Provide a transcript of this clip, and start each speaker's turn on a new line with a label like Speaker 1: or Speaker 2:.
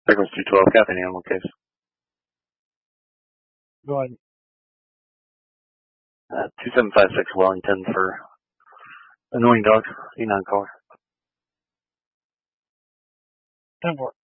Speaker 1: Frequency 212, copy, animal case.
Speaker 2: Go ahead.
Speaker 1: 2756 Wellington for annoying dog, E9 caller.
Speaker 2: 10-4.